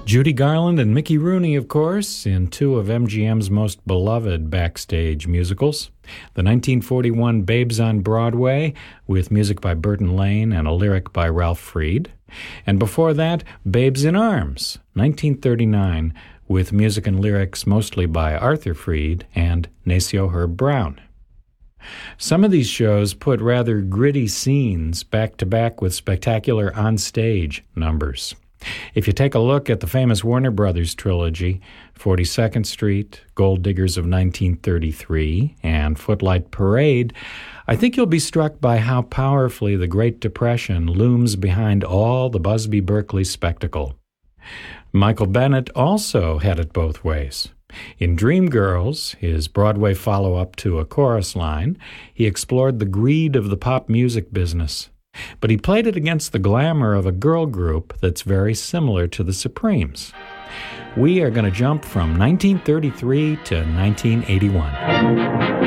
Judy Garland and Mickey Rooney, of course, in two of MGM's most beloved backstage musicals. The 1941 Babes on Broadway, with music by Burton Lane and a lyric by Ralph Freed. And before that, Babes in Arms, 1939, with music and lyrics mostly by Arthur Freed and Nacio Herb Brown. Some of these shows put rather gritty scenes back-to-back with spectacular on-stage numbers. If you take a look at the famous Warner Brothers trilogy, 42nd Street, Gold Diggers of 1933, and Footlight Parade, I think you'll be struck by how powerfully the Great Depression looms behind all the Busby Berkeley spectacle. Michael Bennett also had it both ways. In Dreamgirls, his Broadway follow-up to A Chorus Line, he explored the greed of the pop music business. But he played it against the glamour of a girl group that's very similar to the Supremes. We are going to jump from 1933 to 1981.